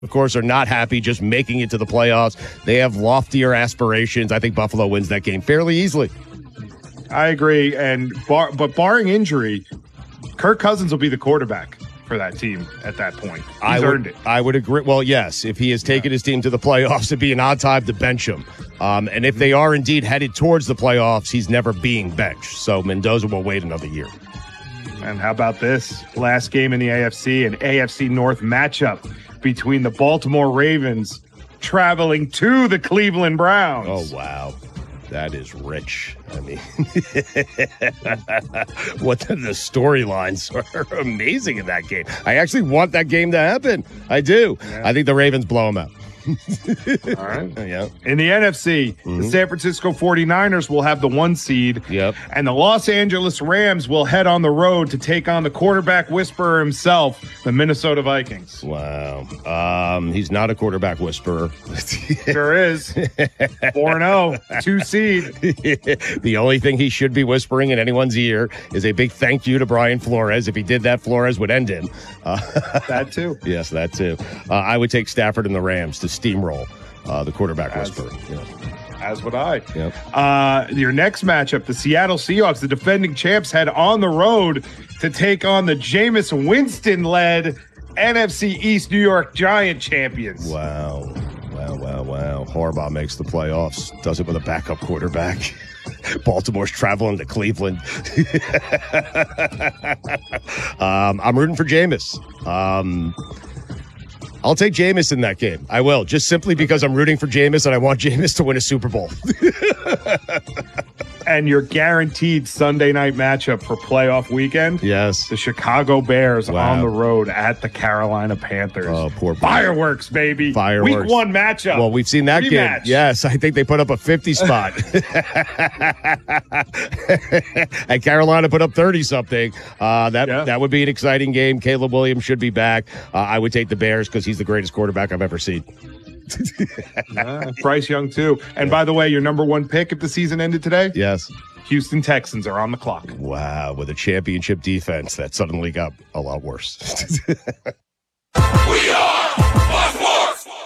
of course, are not happy just making it to the playoffs. They have loftier aspirations. I think Buffalo wins that game fairly easily. I agree. But barring injury, Kirk Cousins will be the quarterback for that team at that point. He's earned it. I would agree. Well, yes, if he has taken his team to the playoffs, it'd be an odd time to bench him. And if they are indeed headed towards the playoffs, he's never being benched. So Mendoza will wait another year. And how about this? Last game in the AFC, an AFC North matchup between the Baltimore Ravens traveling to the Cleveland Browns. Oh, wow. That is rich. I mean, the storylines are amazing in that game. I actually want that game to happen. I do. Yeah. I think the Ravens blow them out. All right. Yeah. In the NFC, the San Francisco 49ers will have the 1 seed. Yep. And the Los Angeles Rams will head on the road to take on the quarterback whisperer himself, the Minnesota Vikings. Wow. He's not a quarterback whisperer. Sure is. 4-0, 2 seed. The only thing he should be whispering in anyone's ear is a big thank you to Brian Flores. If he did that, Flores would end him. That too. Yes, that too. I would take Stafford and the Rams to steamroll the quarterback whisperer. Yeah. As would I. Yep. Your next matchup, the Seattle Seahawks, the defending champs, head on the road to take on the Jameis Winston-led NFC East New York Giant champions. Wow. Harbaugh makes the playoffs. Does it with a backup quarterback. Baltimore's traveling to Cleveland. I'm rooting for Jameis. I'll take Jameis in that game. I will, just simply because I'm rooting for Jameis and I want Jameis to win a Super Bowl. And your guaranteed Sunday night matchup for playoff weekend? Yes. The Chicago Bears on the road at the Carolina Panthers. Oh, poor Fireworks, baby. Fireworks. Week 1 matchup. Well, we've seen that game. Yes, I think they put up a 50 spot. And Carolina put up 30-something. That would be an exciting game. Caleb Williams should be back. I would take the Bears because he's the greatest quarterback I've ever seen. Bryce Young, too. And by the way, your number 1 pick if the season ended today? Yes. Houston Texans are on the clock. Wow, with a championship defense that suddenly got a lot worse. We are Fox Sports.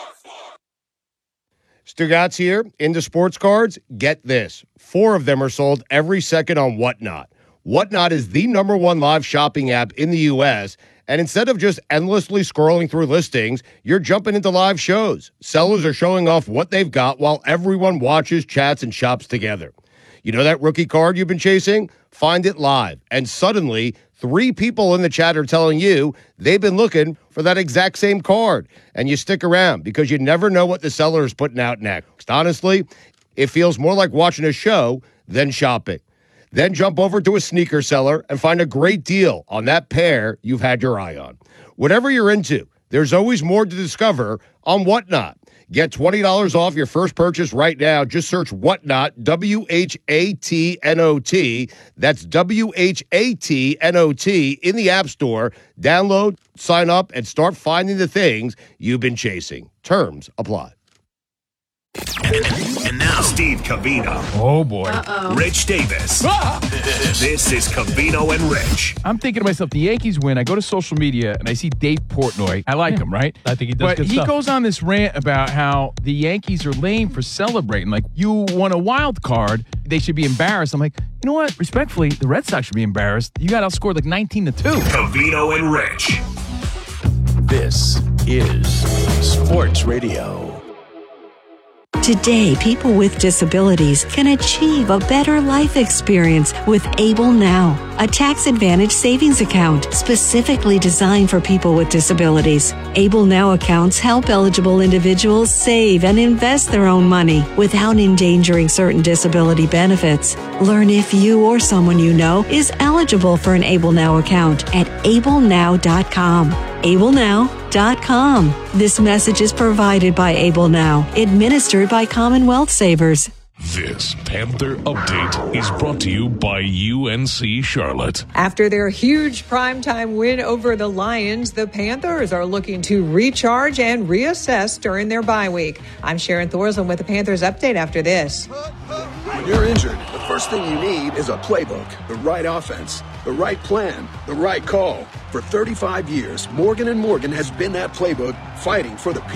Stugatz here. Into sports cards, get this. 4 of them are sold every second on Whatnot. Whatnot is the number 1 live shopping app in the U.S., and instead of just endlessly scrolling through listings, you're jumping into live shows. Sellers are showing off what they've got while everyone watches, chats, and shops together. You know that rookie card you've been chasing? Find it live. And suddenly, 3 people in the chat are telling you they've been looking for that exact same card. And you stick around because you never know what the seller is putting out next. Honestly, it feels more like watching a show than shopping. Then jump over to a sneaker seller and find a great deal on that pair you've had your eye on. Whatever you're into, there's always more to discover on Whatnot. Get $20 off your first purchase right now. Just search Whatnot, WHATNOT. That's WHATNOT in the App Store. Download, sign up, and start finding the things you've been chasing. Terms apply. And now, Steve Covino. Oh, boy. Rich Davis. This is Covino and Rich. I'm thinking to myself, the Yankees win. I go to social media, and I see Dave Portnoy. I like him, right? I think he does good stuff. But he goes on this rant about how the Yankees are lame for celebrating. Like, you won a wild card. They should be embarrassed. I'm like, you know what? Respectfully, the Red Sox should be embarrassed. You got outscored like 19-2. Covino and Rich. This is Sports Radio. Today, people with disabilities can achieve a better life experience with Able Now, a tax-advantaged savings account specifically designed for people with disabilities. Able Now accounts help eligible individuals save and invest their own money without endangering certain disability benefits. Learn if you or someone you know is eligible for an Able Now account at ablenow.com. ablenow.com. This message is provided by Able Now, administered by Commonwealth Savers. This Panther Update is brought to you by UNC Charlotte. After their huge primetime win over the Lions, the Panthers are looking to recharge and reassess during their bye week. I'm Sharon Thorson with the Panthers Update after this. When you're injured, the first thing you need is a playbook, the right offense, the right plan, the right call. For 35 years, Morgan & Morgan has been that playbook, fighting for the people.